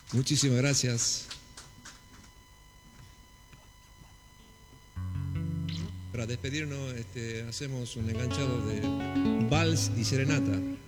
Muchísimas gracias. Para despedirnos, hacemos un enganchado de vals y serenata.